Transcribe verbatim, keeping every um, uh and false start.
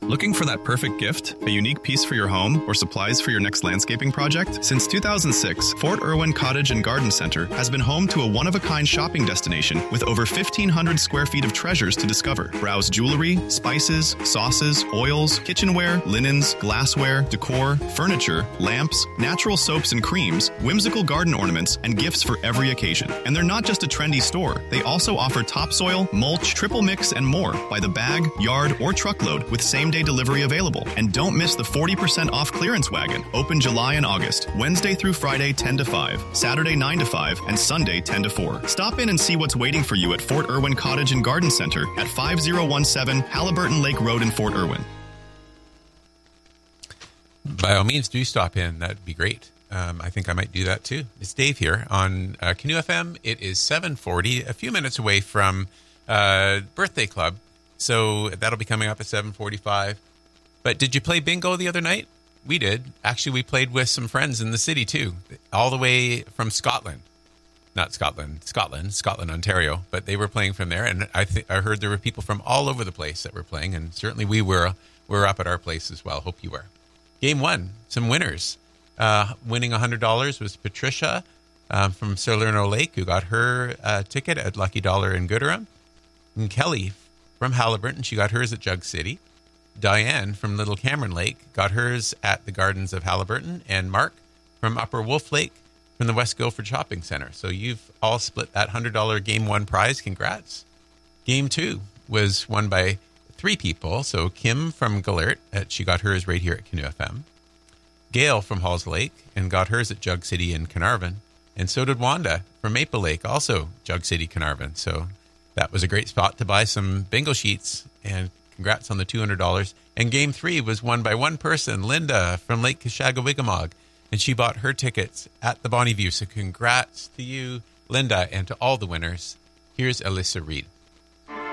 Looking for that perfect gift? A unique piece for your home or supplies for your next landscaping project? Since two thousand six, Fort Irwin Cottage and Garden Center has been home to a one-of-a-kind shopping destination with over fifteen hundred square feet of treasures to discover. Browse jewelry, spices, sauces, oils, kitchenware, linens, glassware, decor, furniture, lamps, natural soaps and creams, whimsical garden ornaments, and gifts for every occasion. And they're not just a trendy store. They also offer topsoil, mulch, triple mix, and more by the bag, yard, or truckload with same-day delivery available. And don't miss the forty percent off clearance wagon, open July and August, Wednesday through Friday ten to five, Saturday nine to five, and Sunday ten to four. Stop in and see what's waiting for you at Fort Irwin Cottage and Garden Center at five oh one seven Halliburton Lake Road in Fort Irwin. By all means, do stop in. That'd be great. Um, I think I might do that too. It's Dave here on uh, Canoe F M. It is seven forty, a few minutes away from uh, Birthday Club. So that'll be coming up at seven forty-five. But did you play bingo the other night? We did. Actually, we played with some friends in the city too, all the way from Scotland. Not Scotland, Scotland, Scotland, Ontario. But they were playing from there, and I th- I heard there were people from all over the place that were playing, and certainly we were, were up at our place as well. Hope you were. Game one, some winners. Uh, winning one hundred dollars was Patricia um, from Salerno Lake, who got her uh, ticket at Lucky Dollar in Gooderham. And Kelly from Halliburton, she got hers at Jug City. Diane from Little Cameron Lake got hers at the Gardens of Halliburton. And Mark from Upper Wolf Lake from the West Guildford Shopping Center. So you've all split that one hundred dollars game one prize. Congrats. Game two was won by three people. So Kim from Gallert, uh, she got hers right here at Canoe F M. Gail from Halls Lake and got hers at Jug City in Carnarvon. And so did Wanda from Maple Lake, also Jug City, Carnarvon. So that was a great spot to buy some bingo sheets, and congrats on the two hundred dollars. And game three was won by one person, Linda from Lake Kashagawigamog, and she bought her tickets at the Bonnie View. So congrats to you, Linda, and to all the winners. Here's Alyssa Reed.